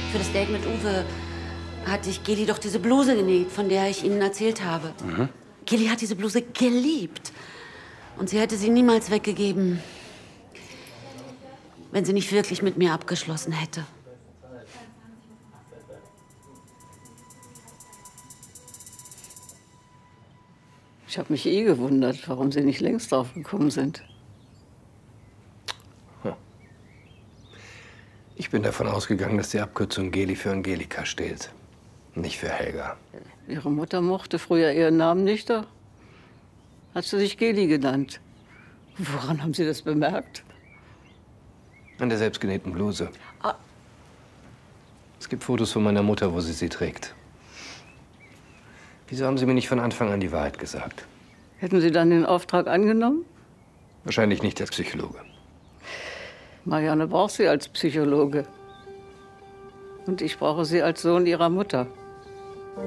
Für das Date mit Uwe hatte ich Geli doch diese Bluse genäht, von der ich Ihnen erzählt habe. Mhm. Geli hat diese Bluse geliebt. Und sie hätte sie niemals weggegeben, wenn sie nicht wirklich mit mir abgeschlossen hätte. Ich habe mich eh gewundert, warum Sie nicht längst drauf gekommen sind. Ich bin davon ausgegangen, dass die Abkürzung Geli für Angelika steht, nicht für Helga. Ihre Mutter mochte früher ihren Namen nicht, da hat sie sich Geli genannt. Woran haben Sie das bemerkt? An der selbstgenähten Bluse. Es gibt Fotos von meiner Mutter, wo sie trägt. Wieso haben Sie mir nicht von Anfang an die Wahrheit gesagt? Hätten Sie dann den Auftrag angenommen? Wahrscheinlich nicht als Psychologe. Marianne braucht Sie als Psychologe. Und ich brauche Sie als Sohn Ihrer Mutter.